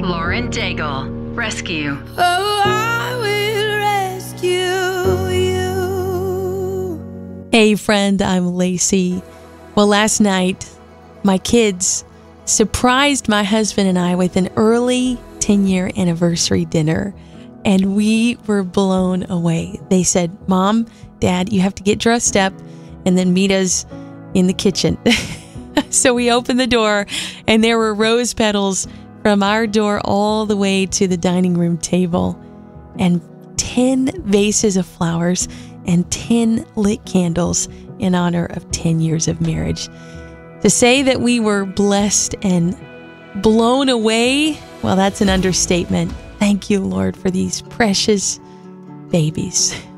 Lauren Daigle, Rescue. Oh, I will rescue you. Hey friend, I'm Lacey. Well, last night, my kids surprised my husband and I with an early 10-year anniversary dinner, and we were blown away. They said, Mom, Dad, you have to get dressed up and then meet us in the kitchen. So we opened the door, and there were rose petals from our door all the way to the dining room table, and 10 vases of flowers and 10 lit candles in honor of 10 years of marriage. To say that we were blessed and blown away, well, that's an understatement. Thank you, Lord, for these precious babies.